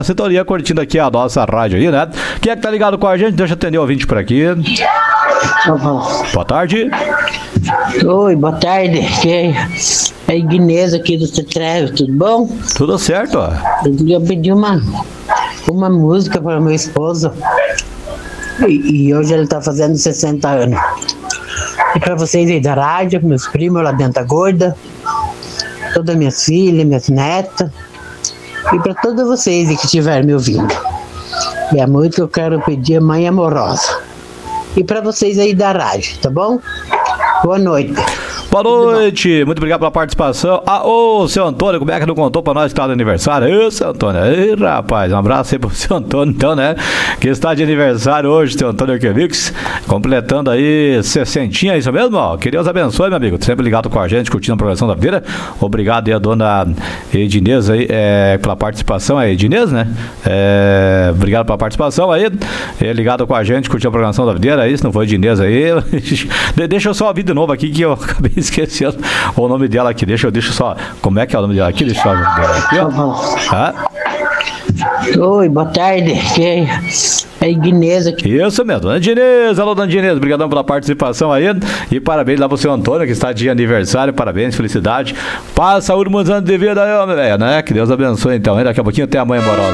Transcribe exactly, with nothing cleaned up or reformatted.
Sintonia curtindo aqui a nossa rádio aí, né? Quem é que tá ligado com a gente? Deixa eu atender o ouvinte por aqui. Boa tarde. Oi, boa tarde. Que é a Ignesa aqui do Tetreve, tudo bom? Tudo certo, ó. Eu queria pedir uma, uma música para meu esposo. E, e hoje ele tá fazendo sessenta anos. E para vocês aí da rádio, meus primos lá dentro da gorda, todas minhas filhas, minhas netas. E para todos vocês que estiverem me ouvindo. E a música que eu quero pedir é Mãe Amorosa. E para vocês aí da rádio, tá bom? Boa noite. Boa noite, muito obrigado pela participação. Ah, ô, seu Antônio, como é que não contou pra nós que tá de aniversário? Ô, seu Antônio, ei, rapaz, um abraço aí pro seu Antônio, então, né? Que está de aniversário hoje, seu Antônio Arquevix, completando aí sessentinha, é isso mesmo? Ó, que Deus abençoe, meu amigo, sempre ligado com a gente, curtindo a programação da vida. Obrigado aí a dona Edinês aí, é, pela participação, é Edinês, né? É, obrigado pela participação aí, é, ligado com a gente, curtindo a programação da vida, aí, se não foi Edinês aí, deixa eu só ouvir de novo aqui que eu acabei esquecendo o nome dela aqui. Deixa eu, deixa eu só. Como é que é o nome dela aqui? Deixa eu só. Aqui, ó. Ah. Oi, boa tarde. Que é a Ignesa aqui. Isso mesmo, Dona Dinês. Alô, Dona Dinês. Obrigadão pela participação aí. E parabéns lá pro seu Antônio, que está de aniversário. Parabéns, felicidade. Paz, saúde, muitos anos de vida aí, homem, velho, né? Que Deus abençoe então. E daqui a pouquinho tem a Mãe Amorosa.